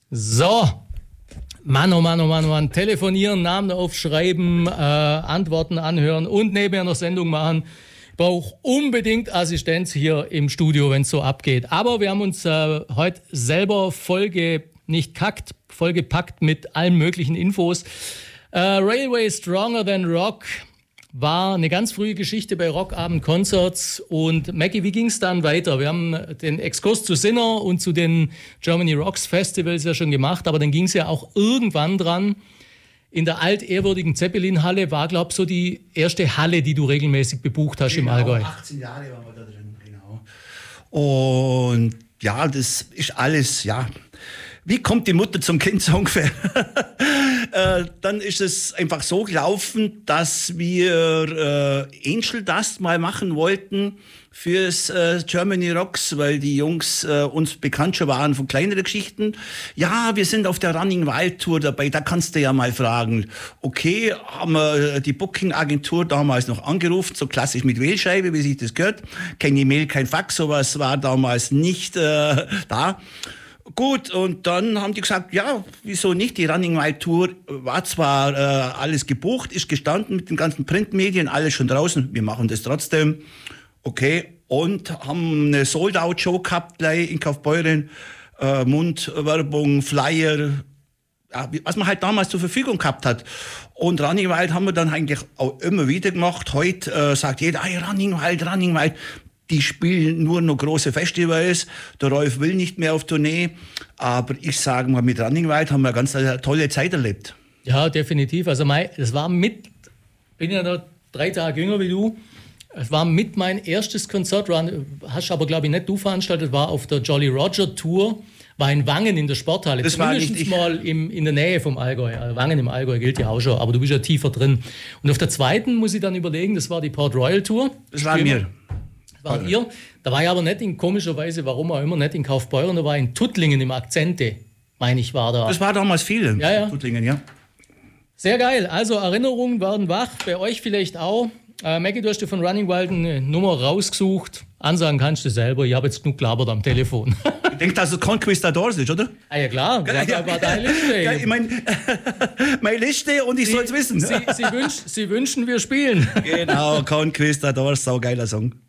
So, Mann, oh Mann, oh Mann, oh Mann. Telefonieren, Namen aufschreiben, Antworten anhören und nebenher noch Sendung machen. Ich brauche unbedingt Assistenz hier im Studio, wenn es so abgeht. Aber wir haben uns heute selber vollgepackt mit allen möglichen Infos. Railway Stronger Than Rock war eine ganz frühe Geschichte bei Rockabend Concerts. Und Mackie, wie ging es dann weiter? Wir haben den Exkurs zu Sinner und zu den Germany Rocks Festivals ja schon gemacht, aber dann ging es ja auch irgendwann dran. In der altehrwürdigen Zeppelin-Halle war, glaube ich, so die erste Halle, die du regelmäßig bebucht hast im Allgäu. 18 Jahre waren wir da drin, genau. Und ja, das ist alles, ja. Wie kommt die Mutter zum Kind so ungefähr? Dann ist es einfach so gelaufen, dass wir Angel Dust mal machen wollten fürs Germany Rocks, weil die Jungs uns bekannt schon waren von kleineren Geschichten. Ja, wir sind auf der Running Wild Tour dabei, da kannst du ja mal fragen. Okay, haben wir die Booking-Agentur damals noch angerufen, so klassisch mit Wählscheibe, wie sich das gehört. Kein E-Mail, kein Fax, sowas war damals nicht da. Gut, und dann haben die gesagt, ja, wieso nicht? Die Running Wild Tour war zwar alles gebucht, ist gestanden mit den ganzen Printmedien, alles schon draußen, wir machen das trotzdem. Okay, und haben eine Sold-Out-Show gehabt gleich in Kaufbeuren, Mundwerbung, Flyer, ja, was man halt damals zur Verfügung gehabt hat. Und Running Wild haben wir dann eigentlich auch immer wieder gemacht. Heute sagt jeder, hey, Running Wild. Die spielen nur noch große Festivals. Der Rolf will nicht mehr auf Tournee. Aber ich sage mal, mit Running Wild haben wir eine ganz tolle Zeit erlebt. Ja, definitiv. Also das war bin ja noch 3 Tage jünger wie du. Es war mit mein erstes Konzert. Hast aber, glaube ich, nicht du veranstaltet. War auf der Jolly Roger Tour. War in Wangen in der Sporthalle. Das zumindest mal in der Nähe vom Allgäu. Wangen im Allgäu gilt ja auch schon. Aber du bist ja tiefer drin. Und auf der zweiten muss ich dann überlegen, das war die Port Royal Tour. Das war mir. Waren ihr. Da war ich aber nicht komischerweise, warum auch immer, nicht in Kaufbeuren, da war ich in Tuttlingen im Akzente, meine ich, war da. Das war damals viel ja. Tuttlingen, ja. Sehr geil, also Erinnerungen werden wach, bei euch vielleicht auch. Mackie, du hast dir von Running Wild eine Nummer rausgesucht. Ansagen kannst du selber, ich habe jetzt genug gelabert am Telefon. Ich denke, dass es Conquistadors ist, oder? Ah ja klar, das war deine Liste. Ja, ich meine, meine Liste und ich soll es wissen. Sie wünschen, wir spielen. Genau, Conquistadors, saugeiler Song.